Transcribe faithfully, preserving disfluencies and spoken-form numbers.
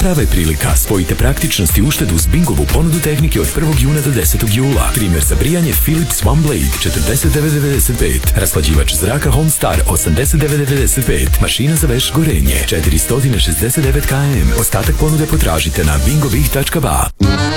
Prava je prilika. Spojite praktičnost i uštedu uz Bingovu ponudu tehnike od prvog juna do desetog jula. Primjer za brijanje Philips OneBlade četrdeset devet devedeset pet. Rashlađivač zraka Homestar osamdeset devet devedeset pet. Mašina za veš gorenje četiristo šezdeset devet kilometara. Ostatak ponude potražite na bingobih tačka ba.